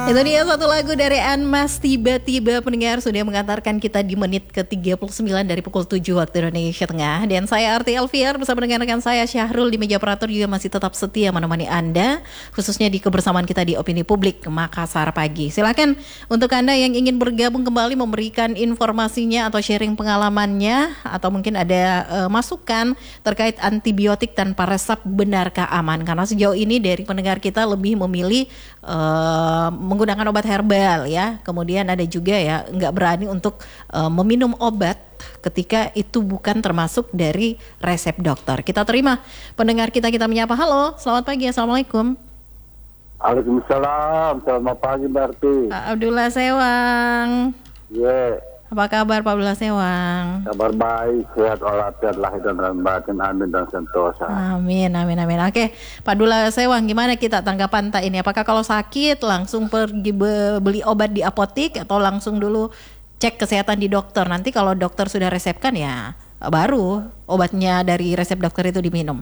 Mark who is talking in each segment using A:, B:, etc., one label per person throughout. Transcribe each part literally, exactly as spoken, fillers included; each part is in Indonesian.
A: Itu dia satu lagu dari Anmas, tiba-tiba pendengar sudah mengantarkan kita di menit ke tiga puluh sembilan dari pukul tujuh waktu Indonesia Tengah. Dan saya Arti Elviar bersama dengan rekan saya Syahrul di meja operator juga masih tetap setia menemani Anda, khususnya di kebersamaan kita di Opini Publik Makassar Pagi. Silakan untuk Anda yang ingin bergabung kembali memberikan informasinya atau sharing pengalamannya, atau mungkin ada uh, masukan terkait antibiotik tanpa resep, benarkah aman? Karena sejauh ini dari pendengar kita lebih memilih uh, menggunakan obat herbal ya. Kemudian ada juga ya nggak berani untuk uh, meminum obat ketika itu bukan termasuk dari resep dokter. Kita terima pendengar kita, kita menyapa. Halo, selamat pagi, assalamualaikum.
B: Waalaikumsalam, selamat pagi Mbak Arti.
A: Pak Abdullah Sewang.
B: Iya. Yeah.
A: Apa kabar Pak Abdullah Sewang?
B: Kabar baik, sehat walafiat, lahir dan batin, amin dan sentosa.
A: Amin, amin, amin. Oke, Pak Abdullah Sewang, gimana kita tanggapan tak ini? Apakah kalau sakit langsung pergi be- beli obat di apotik atau langsung dulu cek kesehatan di dokter? Nanti kalau dokter sudah resepkan ya baru obatnya dari resep dokter itu diminum.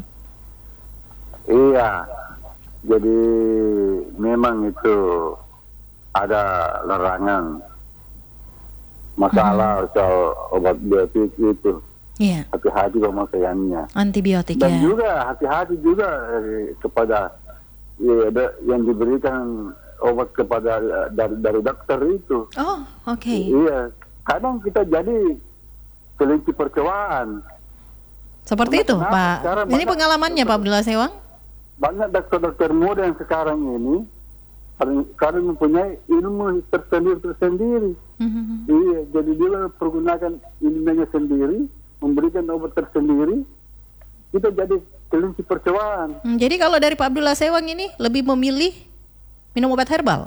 B: Iya, jadi memang itu ada larangan. Masalah hmm. soal obat biotik itu, yeah. hati-hati pemakaiannya.
A: Antibiotik
B: dan
A: ya.
B: Dan juga hati-hati juga eh, kepada ya, yang diberikan obat kepada dari, dari dokter itu.
A: Oh, oke. Okay.
B: Iya, kadang kita jadi kelinci percobaan.
A: Seperti itu, Pak. Ini pengalamannya Pak Abdullah Sewang?
B: Banyak dokter-dokter muda yang sekarang ini karena mempunyai ilmu tersendiri-tersendiri. Mm-hmm. Iya, jadi dia pergunakan ilmunya sendiri, memberikan obat tersendiri, kita jadi kelinci percobaan.
A: Hmm, jadi kalau dari Pak Abdullah Sewang ini lebih memilih minum obat herbal?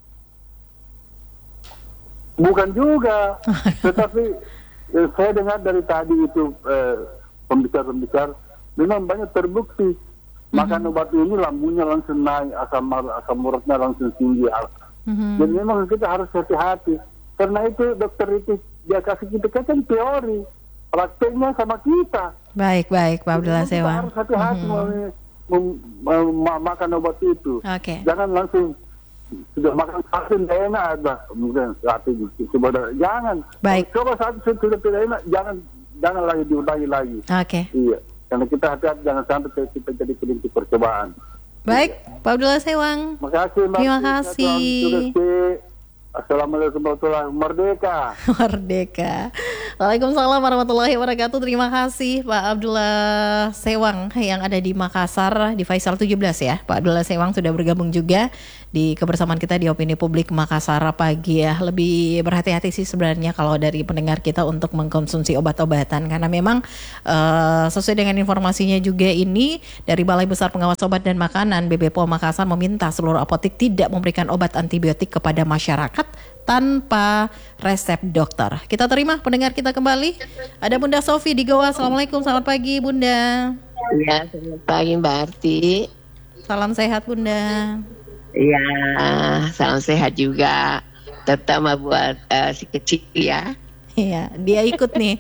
B: Bukan juga, tetapi eh, saya dengar dari tadi itu eh, pembicara-pembicara, memang banyak terbukti. Makan mm-hmm. obat ini lambungnya langsung naik, asam asam uratnya langsung tinggi. Mm-hmm. Dan memang kita harus hati-hati. Karena itu dokter itu dia kasih kita kan teori, prakteknya sama kita.
A: Baik, baik Pak Abdullah Sewang.
B: Kita harus hati-hati mm-hmm. mem- mem- mem- makan obat itu.
A: Okay.
B: Jangan langsung sudah makan satu tidak enak, ada mungkin satu sudah jangan.
A: Baik.
B: Coba satu sudah tidak enak, jangan jangan lagi diulangi lagi.
A: Oke. Okay.
B: Iya. Karena kita hati-hati jangan sampai kita jadi kelinci percobaan.
A: Baik, Pak Abdullah Sewang.
B: Makasih, Mbak.
A: Terima kasih.
B: Assalamualaikum warahmatullahi wabarakatuh. Merdeka.
A: Merdeka. Waalaikumsalam warahmatullahi wabarakatuh. Terima kasih Pak Abdullah Sewang yang ada di Makassar di Faisal tujuh belas ya. Pak Abdullah Sewang sudah bergabung juga di kebersamaan kita di Opini Publik Makassar pagi ya. Lebih berhati-hati sih sebenarnya kalau dari pendengar kita untuk mengkonsumsi obat-obatan, karena memang uh, sesuai dengan informasinya juga ini dari Balai Besar Pengawas Obat dan Makanan B B P O M Makassar meminta seluruh apotek tidak memberikan obat antibiotik kepada masyarakat tanpa resep dokter. Kita terima pendengar kita kembali. Ada Bunda Sofi di Goa. Assalamualaikum, selamat pagi Bunda.
C: Ya, selamat pagi Mbak Arti.
A: Salam sehat Bunda.
C: Iya, salam sehat juga. Terutama buat uh, si kecil ya.
A: Iya, dia ikut nih.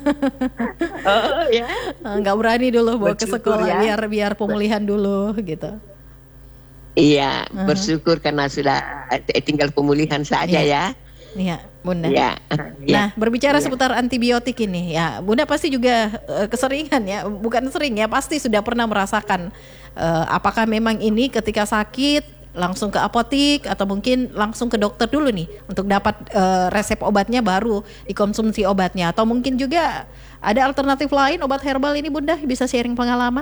C: Oh ya.
A: Nggak berani dulu bawa ke sekolah ya. biar biar pemulihan dulu gitu.
C: Iya, uh-huh. bersyukur karena sudah tinggal pemulihan saja
A: iya.
C: ya.
A: Iya, Bunda.
C: Iya.
A: Nah, berbicara
C: ya.
A: seputar antibiotik ini, ya, Bunda pasti juga uh, keseringan ya, bukan sering ya, pasti sudah pernah merasakan uh, apakah memang ini ketika sakit langsung ke apotik atau mungkin langsung ke dokter dulu nih untuk dapat uh, resep obatnya baru dikonsumsi obatnya, atau mungkin juga ada alternatif lain obat herbal ini Bunda, bisa sharing pengalaman?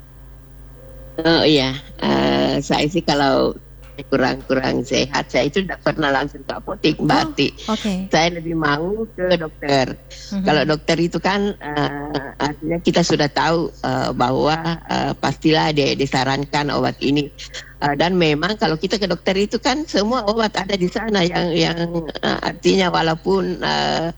C: Oh iya, uh, saya sih kalau kurang-kurang sehat, saya itu tidak pernah langsung ke apotek Mbak Ati.
A: Oh, okay.
C: Saya lebih mau ke dokter. Mm-hmm. Kalau dokter itu kan uh, artinya kita sudah tahu uh, bahwa uh, pastilah dia disarankan obat ini. Uh, dan memang kalau kita ke dokter itu kan semua obat ada di sana yang yang uh, artinya walaupun uh,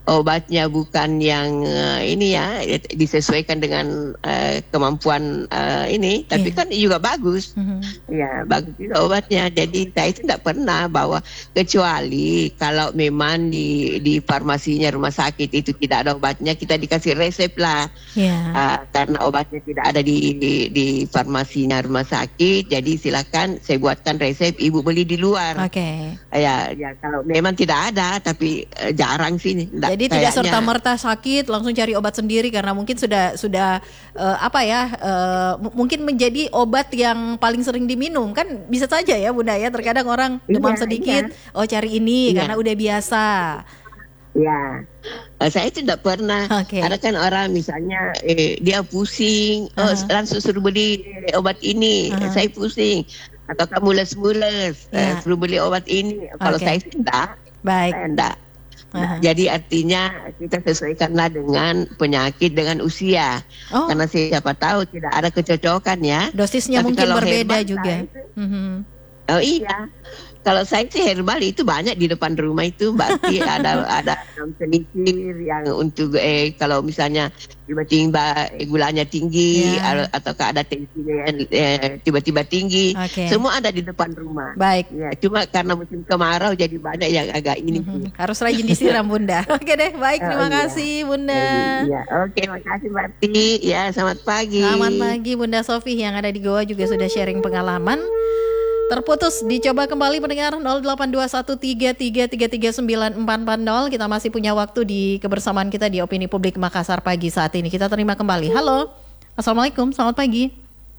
C: obatnya bukan yang uh, ini ya disesuaikan dengan uh, kemampuan uh, ini, tapi yeah. kan juga bagus, mm-hmm. ya bagus juga obatnya. Jadi saya itu tidak pernah bawa, kecuali kalau memang di di farmasinya rumah sakit itu tidak ada obatnya, kita dikasih resep lah, yeah. uh, karena obatnya tidak ada di, di di farmasinya rumah sakit, jadi silakan saya buatkan resep, ibu beli di luar.
A: Oke.
C: Okay. Ya ya kalau memang tidak ada, tapi uh, jarang sih.
A: Jadi tidak serta-merta sakit langsung cari obat sendiri, karena mungkin sudah sudah uh, apa ya uh, m- mungkin menjadi obat yang paling sering diminum, kan bisa saja ya Bunda ya, terkadang orang demam iya, sedikit iya. oh cari ini iya. karena udah biasa.
C: Ya, uh, saya tidak pernah.
A: Okay.
C: Ada kan orang misalnya eh, dia pusing, uh-huh. oh langsung suruh beli obat ini, uh-huh. saya pusing, atau kamu mules-mules, yeah. uh, suruh beli obat ini. Kalau okay. saya tidak,
A: baik.
C: Saya tidak. Nah, uh-huh. jadi artinya kita sesuaikanlah dengan penyakit, dengan usia. Oh. Karena siapa tahu tidak ada kecocokan ya.
A: Dosisnya
C: tapi
A: mungkin berbeda juga.
C: Itu, uh-huh. Oh iya. Kalau saya sih herbal itu banyak di depan rumah itu, berarti ada ada sedikit yang untuk eh kalau misalnya tiba-tiba gulanya tinggi, yeah. atau ada tensinya yang eh, tiba-tiba tinggi, okay. semua ada di depan rumah.
A: Baik.
C: Ya, cuma karena musim kemarau jadi banyak yang agak ini.
A: Mm-hmm. Harus rajin disiram Bunda. Oke deh, baik, terima oh, kasih iya. Bunda.
C: Ya, oke, makasih Mbak Ti. Ya, selamat pagi.
A: Selamat pagi Bunda Sofi yang ada di Goa juga sudah sharing pengalaman. Terputus, dicoba kembali pendengar nol delapan dua satu tiga tiga tiga tiga sembilan empat empat nol. Kita masih punya waktu di kebersamaan kita di Opini Publik Makassar pagi saat ini. Kita terima kembali. Halo, Assalamualaikum, selamat pagi.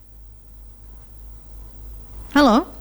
A: Halo.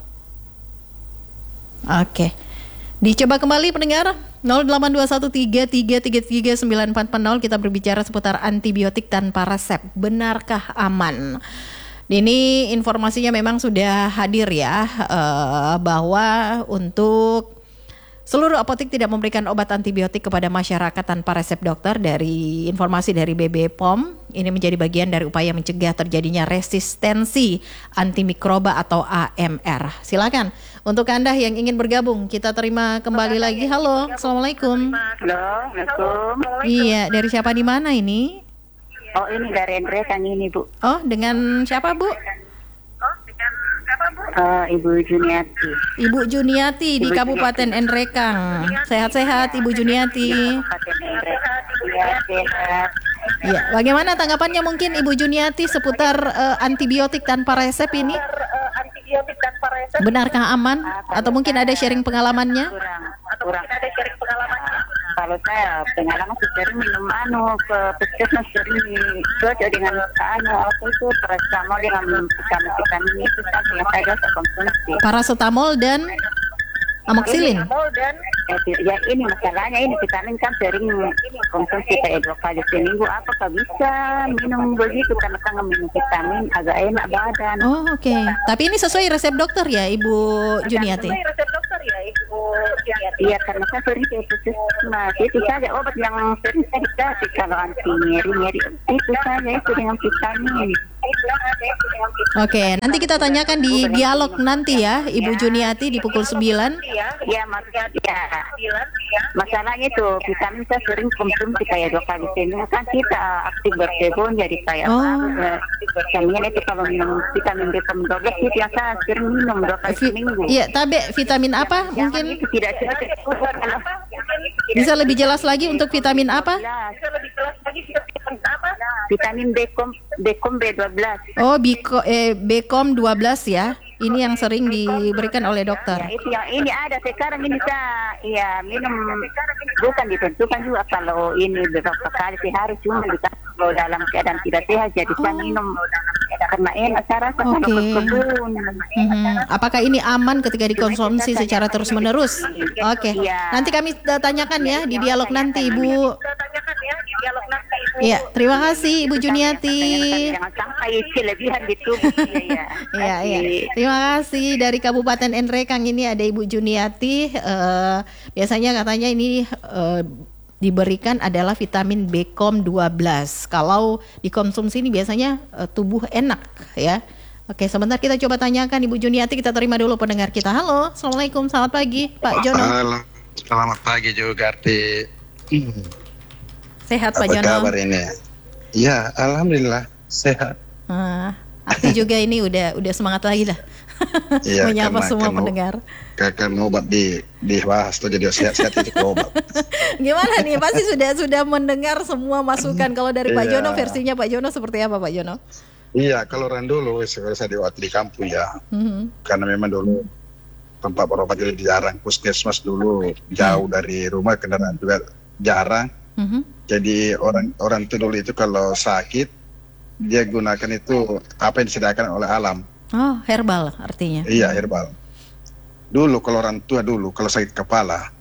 A: Oke, dicoba kembali pendengar nol delapan dua satu tiga tiga tiga tiga sembilan empat empat nol. Kita berbicara seputar antibiotik tanpa resep. Benarkah aman? Ini informasinya memang sudah hadir ya, uh, bahwa untuk seluruh apotek tidak memberikan obat antibiotik kepada masyarakat tanpa resep dokter. Dari informasi dari B B P O M, ini menjadi bagian dari upaya mencegah terjadinya resistensi antimikroba atau A M R. Silakan untuk Anda yang ingin bergabung, kita terima kembali lagi. Halo, Assalamualaikum.
D: Halo, Assalamualaikum.
A: Iya, dari siapa di mana ini?
D: Oh, ini dari Enrekang ini, Bu.
A: Oh, dengan siapa, Bu?
D: Oh, dengan siapa, Bu? Uh, Ibu Juniati.
A: Ibu Juniati di Ibu Kabupaten Juniati. Enrekang. Sehat-sehat, Ibu Juniati.
D: Kabupaten Enrekang. Ya, sehat.
A: Ya, bagaimana tanggapannya mungkin Ibu Juniati seputar uh, antibiotik tanpa resep ini?
D: Antibiotik tanpa resep.
A: Benarkah aman? Atau mungkin ada sharing pengalamannya?
D: Kurang. Atau mungkin ada sharing pengalamannya? Kalau saya pengalaman sering minum anu ke puskesmas, sering cocok dengan anu apa itu paracetamol dengan vitamin vitamin itu saja yang saya rasa konsumsi.
A: Paracetamol dan amoxicillin.
D: Dan ya ini masalahnya, ini vitamin kan sering konsumsi kayak dua kali seminggu. Apakah bisa minum begitu karena kan minum vitamin agak enak badan.
A: Oh oke. Okay. Tapi ini sesuai resep dokter ya Ibu Juniati?
D: Sesuai resep dokter ya Ibu Juniati. Iya, karena saya sering ke puskesmas itu saja obat yang sering saya dikasih kalau anti nyeri-nyeri itu saja itu dengan vitamin.
A: Oke, okay, nanti kita tanyakan di dialog nanti ya Ibu Juniati di pukul sembilan.
D: Ya, maksudnya ya. Masalahnya itu vitamin saya sering konsumsi kayak dua kali seminggu, kan kita aktif berkebun jadi kayak
A: oh.
D: vitamin itu kalau minum vitamin B dua belas itu biasa sering minum dua kali seminggu.
A: Iya, tapi vitamin apa?
D: Yang
A: mungkin
D: itu tidak cocok.
A: Bisa lebih jelas lagi untuk vitamin apa?
D: Bisa lebih jelas lagi vitamin apa? Vitamin B-kom B-kom B dua belas.
A: Oh, Biko, eh, B-kom dua belas ya. Ini yang sering diberikan oleh dokter.
D: Ya, itu yang ini ada sekarang ini saya ya minum bukan ditentukan juga kalau ini beberapa kali sehari, cuma kalau dalam keadaan tidak sehat jadi saya minum karena enak saya rasa kalau berkebun.
A: Mm-hmm. Apakah ini aman ketika dikonsumsi secara terus menerus? Oke. Okay.
D: Ya.
A: Nanti kami tanyakan ya di dialog nanti Ibu. Iya, terima kasih Ibu Juniati.
D: Jangan sampai kelebihan di tubuh ya.
A: Iya, iya. Terima kasih dari Kabupaten Enrekang ini ada Ibu Juniati. Uh, biasanya katanya ini uh, diberikan adalah vitamin B-kom dua belas. Kalau dikonsumsi ini biasanya uh, tubuh enak ya. Oke, sebentar kita coba tanyakan Ibu Juniati, kita terima dulu pendengar kita. Halo, Assalamualaikum, selamat pagi Pak Jono.
E: Halo, selamat pagi juga Arti.
A: Sehat Pak
E: Apa
A: Jono?
E: kabar ini? Ya, alhamdulillah sehat.
A: Ah, Arti juga ini udah udah semangat lagi lah.
E: Iya,
A: Menyapa
E: karena-
A: semua
E: karena-
A: pendengar.
E: Karena obat di dibahas tuh jadi sehat-sehat itu ke obat.
A: Gimana nih? Pasti sudah sudah mendengar semua masukan. Kalau dari Pak
E: Iya.
A: Jono, versinya Pak Jono seperti apa Pak Jono?
E: Iya, kalau orang dulu saya saya di waktu di kampung ya,
A: Mhm.
E: karena memang dulu tempat berobat jadi jarang, puskesmas dulu jauh dari rumah, kendaraan juga jarang.
A: Mhm.
E: Jadi orang orang itu dulu itu kalau sakit dia gunakan itu apa yang disediakan oleh alam.
A: Oh, herbal artinya.
E: Iya, herbal. Dulu kalau orang tua dulu kalau sakit kepala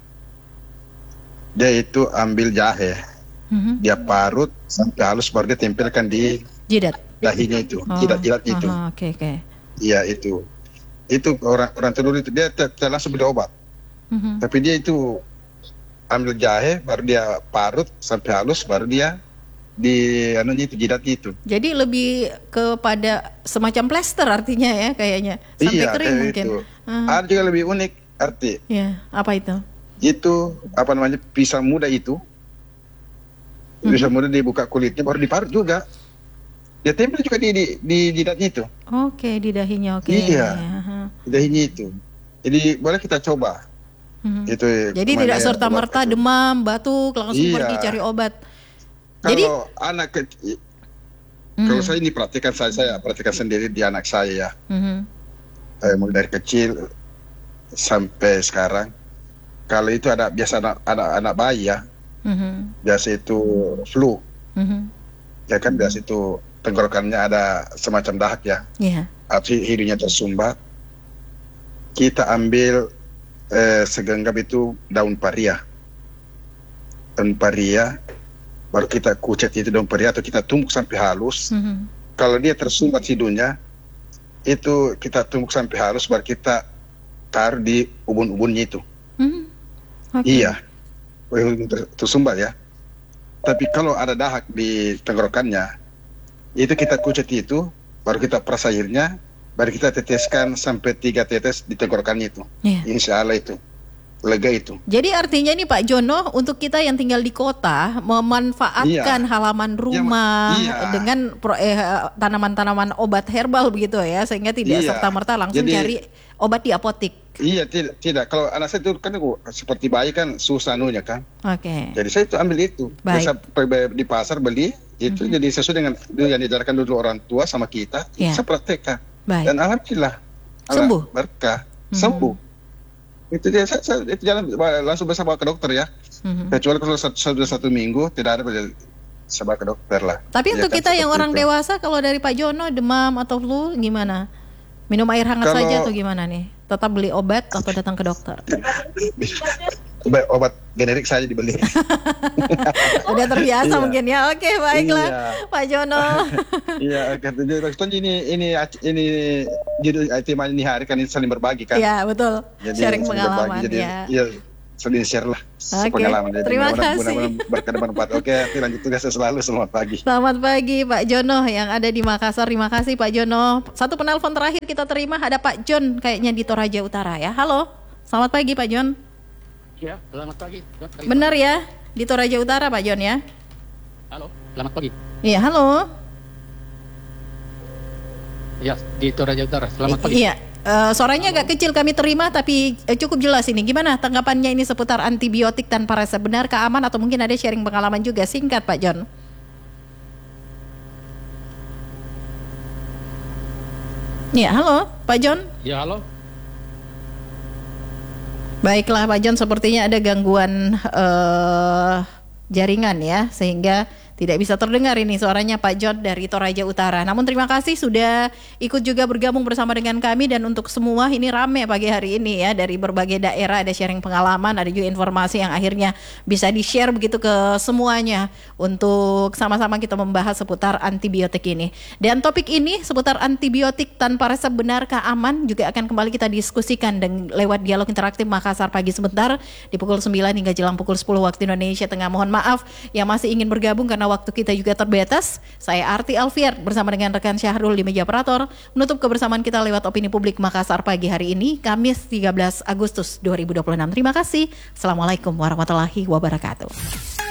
E: dia itu ambil jahe,
A: Mhm.
E: dia parut sampai halus baru dia tempelkan di
A: Jidat.
E: dahinya itu,
A: Oh,
E: jidat-jidat itu.
A: aha, Oke oke.
E: Iya itu. Itu orang orang tua dulu itu dia tidak langsung beli obat,
A: Mhm.
E: tapi dia itu ambil jahe baru dia parut sampai halus baru dia di anunya itu jidat itu.
A: Jadi lebih kepada semacam plester artinya ya kayaknya. Sampai
E: Iya,
A: kering
E: kayak
A: mungkin.
E: itu.
A: Ah,
E: Ada juga lebih unik arti.
A: ya, apa itu?
E: Itu apa namanya pisang muda itu.
A: Hmm.
E: Pisang muda dibuka kulitnya baru diparut juga. Dia tempel juga di di, di jidatnya itu,
A: Oke, di dahinya oke.
E: Iya.
A: Aha.
E: di dahinya itu. Jadi boleh kita coba.
A: Mhm.
E: Itu
A: Jadi
E: kemana
A: tidak
E: ya,
A: serta merta
E: obat itu.
A: demam, batuk langsung
E: Iya.
A: pergi cari obat.
E: Kalau
A: Jadi
E: anak kecil,
A: Mhm.
E: kalau saya ini perhatikan saya, saya perhatikan sendiri di anak saya ya.
A: Mhm.
E: Eh, mulai dari kecil sampai sekarang. Kalau itu ada biasa anak anak, anak bayi ya,
A: Mhm.
E: biasa itu flu,
A: Mhm.
E: ya kan biasa itu tenggorokannya ada semacam dahak ya,
A: Iya.
E: atau hidungnya tersumbat. Kita ambil eh, segenggam itu daun paria, daun paria, baru kita kucet itu daun paria atau kita tumbuk sampai halus.
A: Mhm.
E: Kalau dia tersumbat hidungnya, itu kita tumbuk sampai halus baru kita taruh di ubun-ubunnya itu.
A: Mhm. Oke.
E: Iya, ubun ter- tersumbat ya. Tapi kalau ada dahak di tenggorokannya, itu kita kucet itu, baru kita peras airnya, baru kita teteskan sampai tiga tetes di tenggorokannya itu.
A: Iya.
E: Insya Allah itu lega itu.
A: Jadi artinya nih Pak Jono, untuk kita yang tinggal di kota memanfaatkan
E: Iya.
A: halaman rumah
E: iya.
A: dengan pro- eh, tanaman-tanaman obat herbal begitu ya, sehingga tidak
E: Iya.
A: serta-merta langsung
E: Jadi-
A: cari obat di apotik.
E: Iya, tidak, tidak. Kalau anak saya itu kan aku, seperti bayi kan susah anunya kan.
A: Oke.
E: Jadi saya itu ambil itu.
A: Baik.
E: Biasa pe- di pasar beli itu jadi sesuai dengan yang diajarkan dulu orang tua sama kita.
A: Iya.
E: Saya praktekkan.
A: Baik.
E: Dan alhamdulillah
A: Sembuh?
E: Allah berkah,
A: Mhm.
E: sembuh. Itu dia saya, saya itu jalan langsung bisa bawa ke dokter ya.
A: Mhm.
E: Kecuali kalau satu, satu, satu minggu tidak ada saya bawa ke dokter lah.
A: Tapi
E: Ya
A: untuk
E: kan,
A: kita yang
E: seperti
A: orang
E: itu.
A: dewasa, kalau dari Pak Jono demam atau flu gimana? Minum air hangat
E: Kalau-
A: saja atau gimana nih? Tetap beli obat atau datang ke dokter?
E: obat, obat generik saja dibeli.
A: Udah terbiasa
E: Iya.
A: mungkin ya. Oke, baiklah
E: Iya.
A: Pak Jono.
E: Iya, katanya Rakton ini ini ini judul tema ini hari kan ini saling berbagi kan.
A: Iya, betul.
E: Jadi
A: Sharing
E: saling
A: pengalaman
E: berbagi, jadi,
A: ya.
E: Iya, saling share lah
A: Oke,
E: pengalaman. Jadi
A: terima
E: mudah-mudahan-
A: kasih.
E: mudah-mudahan berkah dan bermanfaat. Oke, nanti lanjut tugasnya selalu. Selamat pagi.
A: Selamat pagi Pak Jono yang ada di Makassar. Terima kasih Pak Jono. Satu penelpon terakhir kita terima, ada Pak John kayaknya di Toraja Utara ya. Halo, selamat pagi Pak John.
F: Ya, selamat pagi.
A: Benar ya, di Toraja Utara Pak John ya?
F: Halo, selamat pagi.
A: Iya, halo.
F: Ya, di Toraja Utara. Selamat pagi.
A: Iya, eh, suaranya agak kecil kami terima tapi eh, cukup jelas ini. Gimana tanggapannya ini seputar antibiotik tanpa resep, benarkah aman atau mungkin ada sharing pengalaman juga, singkat Pak John? Iya, halo Pak John.
F: Ya, halo.
A: Baiklah Pak John, sepertinya ada gangguan eh, jaringan ya, sehingga tidak bisa terdengar ini suaranya Pak John dari Toraja Utara. Namun terima kasih sudah ikut juga bergabung bersama dengan kami, dan untuk semua ini rame pagi hari ini ya, dari berbagai daerah ada sharing pengalaman, ada juga informasi yang akhirnya bisa di-share begitu ke semuanya untuk sama-sama kita membahas seputar antibiotik ini. Dan topik ini seputar antibiotik tanpa resep, benarkah aman, juga akan kembali kita diskusikan dengan lewat dialog interaktif Makassar pagi sebentar di pukul sembilan hingga jelang pukul sepuluh waktu Indonesia Tengah. Mohon maaf yang masih ingin bergabung karena waktu kita juga terbatas. Saya Arti Alfier bersama dengan rekan Syahrul di meja operator menutup kebersamaan kita lewat Opini Publik Makassar pagi hari ini, Kamis tiga belas Agustus dua ribu dua puluh enam. Terima kasih. Assalamualaikum warahmatullahi wabarakatuh.